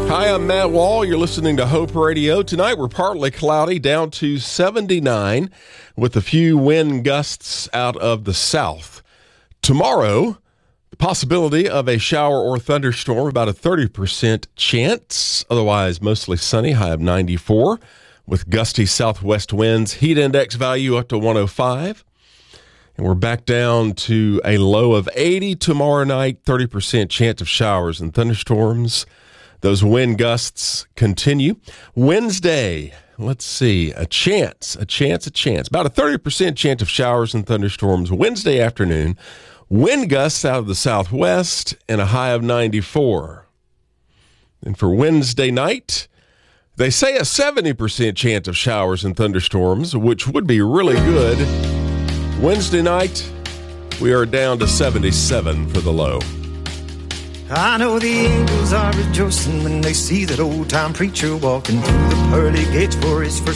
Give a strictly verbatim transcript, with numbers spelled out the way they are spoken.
Hi, I'm Matt Wall. You're listening to Hope Radio. Tonight we're partly cloudy, down to seventy-nine, with a few wind gusts out of the south. Tomorrow, the possibility of a shower or thunderstorm, about a thirty percent chance. Otherwise, mostly sunny, high of ninety-four, with gusty southwest winds. Heat index value up to one oh five. And we're back down to a low of eighty tomorrow night, thirty percent chance of showers and thunderstorms. Those wind gusts continue. Wednesday, let's see, a chance, a chance, a chance. About a thirty percent chance of showers and thunderstorms Wednesday afternoon. Wind gusts out of the southwest and a high of ninety-four. And for Wednesday night, they say a seventy percent chance of showers and thunderstorms, which would be really good. Wednesday night, we are down to seventy-seven for the low. I know the angels are rejoicing when they see that old-time preacher walking through the pearly gates for his first